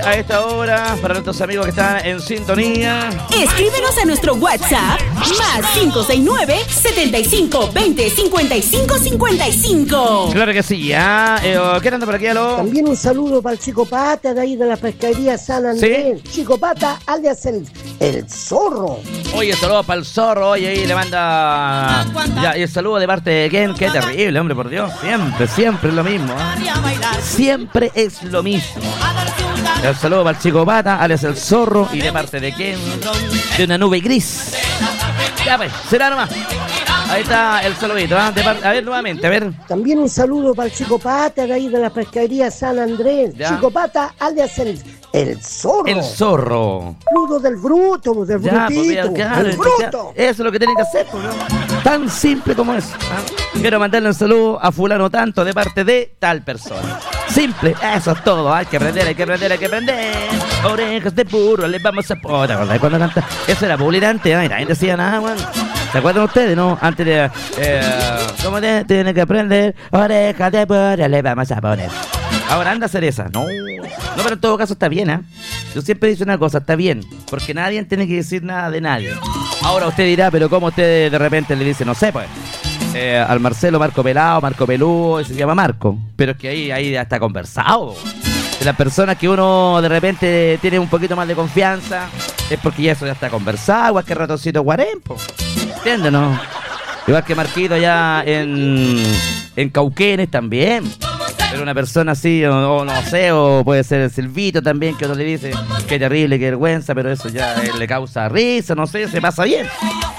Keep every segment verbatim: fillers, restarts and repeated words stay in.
A esta hora, para nuestros amigos que están en sintonía. Escríbenos a nuestro WhatsApp más cinco seis nueve, siete cinco dos cero, cinco cinco cinco cinco. Claro que sí, ¿ah? ¿eh? ¿Qué anda por aquí, aló? También un saludo para el Chico Pata de ahí de la pescadería San Andrés. ¿Sí? Chico Pata, alias el, el zorro. Oye, saludo para el zorro, oye, ahí le manda... Ya, y el saludo de parte de Ken, qué terrible, hombre, por Dios. Siempre, siempre es lo mismo, ¿eh? Siempre es lo mismo. El saludo para el Chico Pata, alias el zorro, y de parte de Ken, de una nube gris. Ya pues, será nomás. Ahí está el saludito, ¿eh? De parte... A ver, nuevamente, a ver. También un saludo para el Chico Pata de ahí de la pescadería San Andrés. Ya. Chico Pata, alias el, el zorro. El zorro. Saludo del bruto, del Ya, pues, brutito. mira, claro, el bruto. eso es lo que tienen que hacer, pues, ¿no? Tan simple como eso, ¿eh? Quiero mandarle un saludo a fulano tanto de parte de tal persona. Simple, eso es todo. Hay que aprender, hay que aprender, hay que aprender. Orejas de burro, les vamos a... Oh, ¿te acordás cuando canta? Eso era publicidad antes, ¿eh? Nadie decía nada, weón. ¿Se acuerdan ustedes, no? Antes de... Eh, ¿Cómo te, tiene que aprender? Orejas de burro, les vamos a poner. Ahora anda a hacer esa. No, no, pero en todo caso está bien, ¿eh? Yo siempre digo una cosa, está bien. Porque nadie tiene que decir nada de nadie. Ahora usted dirá, pero ¿cómo usted de repente le dice, no sé, pues... Eh, al Marcelo, Marco Pelado, Marco Pelú, se llama Marco, pero es que ahí, ahí ya está conversado. De las personas que uno de repente tiene un poquito más de confianza, es porque ya eso ya está conversado, igual que Ratoncito Guarempo, ¿entiendes, no? Igual que Marquito allá en, en Cauquenes también. Pero una persona así, o, o no sé, o puede ser el Silvito también, que uno le dice, qué terrible, qué vergüenza, pero eso ya eh, le causa risa, no sé, se pasa bien.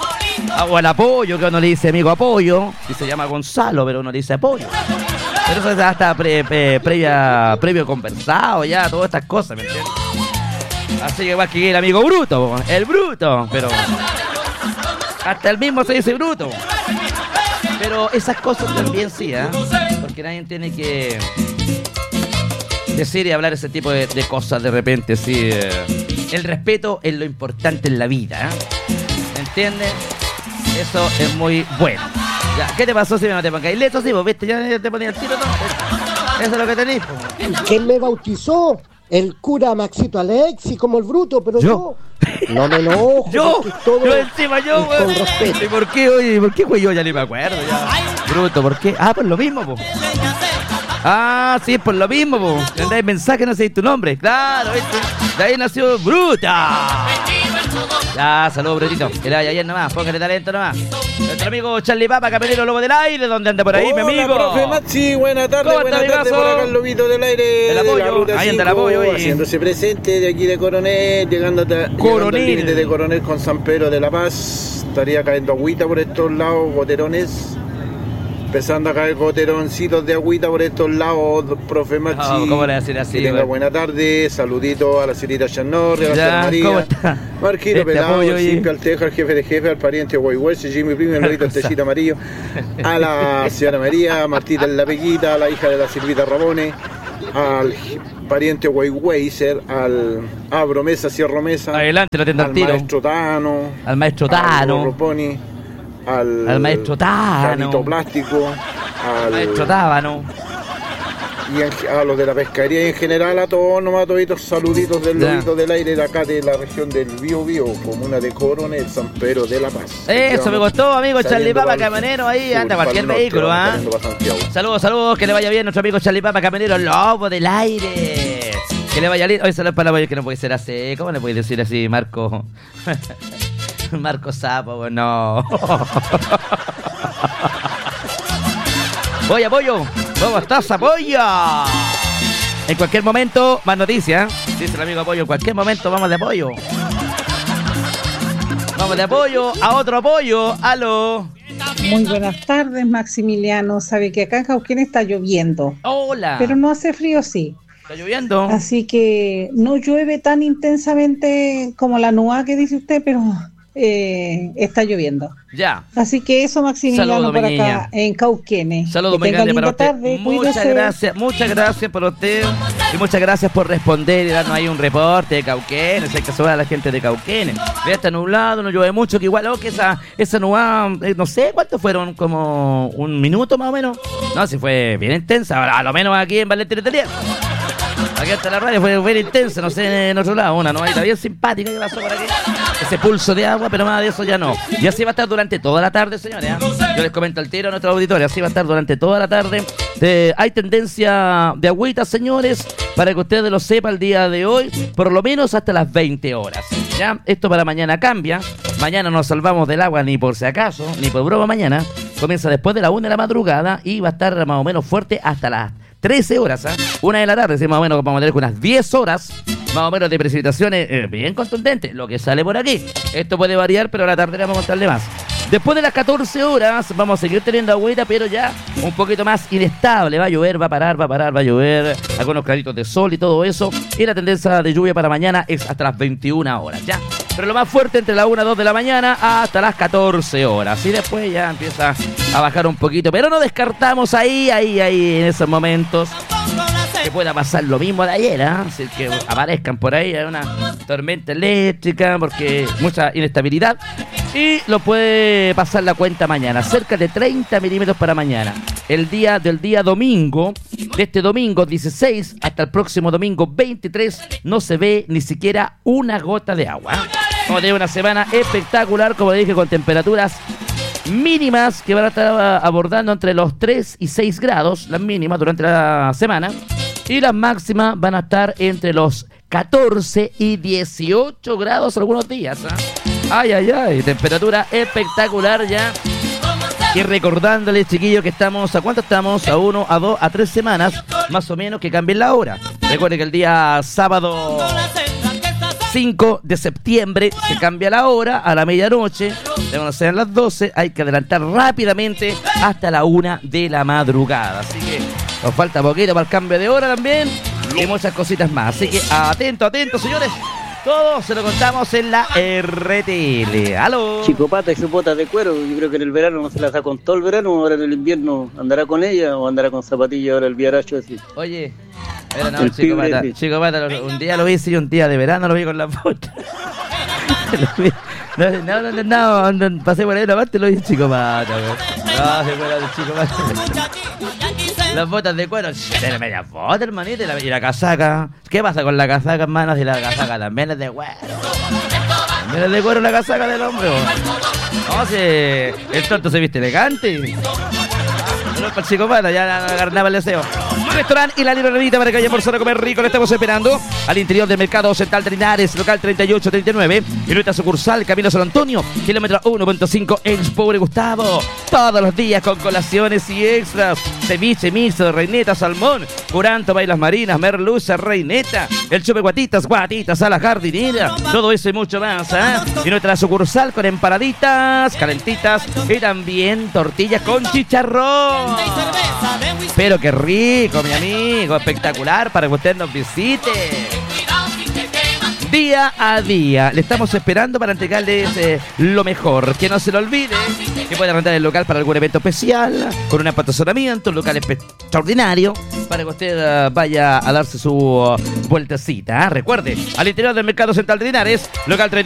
O al Apoyo, que uno le dice amigo Apoyo, y se llama Gonzalo, pero uno le dice Apoyo. Pero eso ya está pre, pre, previa, previo conversado, ya, todas estas cosas, ¿me entiendes? Así que igual que el amigo Bruto, el Bruto, pero hasta el mismo se dice Bruto. Pero esas cosas también sí, ¿eh? Porque nadie tiene que decir y hablar ese tipo de, de cosas de repente, sí. Eh. El respeto es lo importante en la vida, ¿eh? ¿Me entiendes? Eso es muy bueno. Ya, ¿qué te pasó si no te pongáis leto, sí, vos, viste? Ya te ponía el tiro, ¿no? Eso es lo que tenéis, pues. ¿Quién me bautizó? El cura Maxito Alexi, como el bruto, pero yo... yo no me enojo. Yo, todo yo encima yo, güey. Con respeto. ¿Y por qué, oye? ¿Por qué, güey? Yo ya ni me acuerdo, ya. Bruto, ¿por qué? Ah, por lo mismo, po. Ah, sí, por lo mismo, po. Mandáis mensaje, no sé tu nombre. Claro, ¿viste? De ahí nació Bruta. Ya, saludos, Brutito. Que le vaya bien nomás, póngale talento nomás. Nuestro amigo Charlie Papa, Camionero Lobo del Aire, ¿dónde anda por ahí, Hola, mi amigo? profe Maxi, buena tarde, ¿Cómo buena está, tarde amigazo? por acá el Lobito del Aire. El de apoyo, la Ruta ahí anda el cinco, apoyo, oye. haciéndose presente de aquí de Coronel, llegando, hasta, llegando al Coronel. límite de Coronel con San Pedro de la Paz. Estaría cayendo agüita por estos lados, goterones. Empezando a caer goteroncitos de agüita por estos lados, profe Maxi. No, ¿cómo le voy a decir así, Que tenga güey? buena tarde, saludito a la Cirita Chanorri, a la Ya, Santa María. ¿cómo está? Marquito Este Pelado, apoyo, el oye. Simple Alteja, el jefe de jefe, al pariente Guayhuerce, Jimmy Primo, el Lorito, el Techito Amarillo, a la señora María, Martita en la Pequita, a la hija de la Silvita Rabones, al pariente Guayhuercer, al Abro Mesa, Cierro Mesa, Adelante, lo tendrá al al tiro. maestro Tano, Al maestro al Tano. Roponi, al, Al maestro Tano. Carlito Plástico, al Maestro Tábano. y en- a los de la pescadería y en general a todos nomás toditos saluditos del Ya. Lobito del Aire de acá de la región del Bío Bío, comuna de Coronel, San Pedro de la Paz. Eso me gustó, amigo Charlie Saliendo Papa, pa'l Camionero, ahí sur, anda pa'l cualquier norte, vehículo, vamos ¿ah? saliendo pa' Santiago. Saludos, saludos, que le vaya bien nuestro amigo Charlie Papa, Camionero, Lobo del Aire. Que le vaya lindo. Hoy saludos para la que no puede ser así. ¿Cómo le puedes decir así, Marco? Marco Sapo, pues no. Voy, apoyo. ¿Cómo estás, apoyo? En cualquier momento, más noticias. Dice el amigo Apoyo, en cualquier momento vamos de apoyo. Vamos de apoyo a otro apoyo. Aló. Muy buenas tardes, Maximiliano. Sabe que acá en Cauquenes está lloviendo, Hola. pero no hace frío, sí. ¿Está lloviendo? Así que no llueve tan intensamente como la nubá que dice usted, pero eh, está lloviendo. Ya. Así que eso, Maximiliano, Saludos, por mi niña. acá en Cauquenes. Saludos Que muy tenga grandes para linda usted. tarde, Muchas cuídese. gracias, muchas gracias por usted. Y muchas gracias por responder y darnos ahí un reporte de Cauquenes. Hay que saludar a la gente de Cauquenes. Ya está nublado, no llueve mucho, que igual, oh, que esa, esa nubada, eh, no sé cuántos fueron, como un minuto más o menos. No, si fue bien intensa, a lo menos aquí en Valentín Italiano. Aquí hasta la radio fue bien intensa, no sé, en otro lado, una novela bien simpática que pasó por aquí. Ese pulso de agua, pero más de eso ya no. Y así va a estar durante toda la tarde, señores, ¿eh? Yo les comento al tiro a nuestra auditoria, así va a estar durante toda la tarde. Eh, hay tendencia de agüita, señores, para que ustedes lo sepan el día de hoy, por lo menos hasta las veinte horas. ¿Ya? Esto para mañana cambia. Mañana nos salvamos del agua ni por si acaso, ni por broma mañana. Comienza después de la una de la madrugada y va a estar más o menos fuerte hasta las trece horas, ¿eh? Una de la tarde, sí, más o menos vamos a tener unas diez horas, más o menos de precipitaciones eh, bien contundentes, lo que sale por aquí. Esto puede variar, pero a la tarde vamos a contarle más. Después de las catorce horas vamos a seguir teniendo agüita, pero ya un poquito más inestable. Va a llover, va a parar, va a parar, va a llover. Algunos claritos de sol y todo eso. Y la tendencia de lluvia para mañana es hasta las veintiuna horas, ¿ya? Pero lo más fuerte entre las una y dos de la mañana hasta las catorce horas. Y después ya empieza a bajar un poquito. Pero no descartamos ahí, ahí, ahí, en esos momentos que pueda pasar lo mismo de ayer, ¿eh? Así que aparezcan por ahí una tormenta eléctrica, porque mucha inestabilidad. Y lo puede pasar la cuenta mañana, cerca de treinta milímetros para mañana. El día del día domingo, de este domingo dieciséis hasta el próximo domingo veintitrés, no se ve ni siquiera una gota de agua. Vamos a tener una semana espectacular, como dije, con temperaturas mínimas que van a estar abordando entre los tres y seis grados, las mínimas durante la semana. Y las máximas van a estar entre los catorce y dieciocho grados algunos días, ¿eh? Ay, ay, ay, temperatura espectacular ya. Y recordándoles, chiquillos, que estamos, ¿a cuánto estamos? A uno, a dos, a tres semanas, más o menos, que cambien la hora. Recuerden que el día sábado cinco de septiembre se cambia la hora a la medianoche. Deben ser las doce, hay que adelantar rápidamente hasta la una de la madrugada. Así que nos falta poquito para el cambio de hora también y muchas cositas más. Así que atento, atento, señores. Todo se lo contamos en la R T L. ¡Aló! Chico Pata y sus botas de cuero. Yo creo que en el verano no se las da con todo el verano. Ahora en el invierno andará con ella o andará con zapatillas. Ahora el viaracho así. Oye, pero no, Chico Pata, sí. Chico Pata, un día lo vi y un día de verano lo vi con la botas. No, no, no, no, no, no, pasé por ahí una parte y lo vi Chico Pata. No, se fue el Chico Pata. Las botas de cuero, tiene media bota, hermanito, y la, y la casaca. ¿Qué pasa con la casaca, hermano? Si la casaca también es de cuero. También es de cuero la casaca del hombre. No, si el tonto se viste elegante. No es para el Chico Pata, ya agarraba el deseo. Restaurante y la librería para que vaya por zona a comer rico. Le estamos esperando al interior del Mercado Central de Linares, local treinta y ocho treinta y nueve. Y nuestra sucursal, Camino San Antonio, kilómetro uno punto cinco, en Pobre Gustavo. Todos los días con colaciones y extras. Ceviche, miso, reineta, salmón, curanto, bailas marinas, merluza, reineta, el chupe guatitas, guatitas a la jardinera. Todo eso y mucho más, ¿eh? Y nuestra sucursal con empanaditas, calentitas y también tortillas con chicharrón. Pero qué rico, mi amigo, espectacular para que usted nos visite. Día a día, le estamos esperando para entregarles eh, lo mejor. Que no se lo olvide, que puede rentar el local para algún evento especial, con un apasionamiento, un local extraordinario, para que usted uh, vaya a darse su uh, vueltecita. ¿eh? Recuerde, al interior del Mercado Central de Linares, local treinta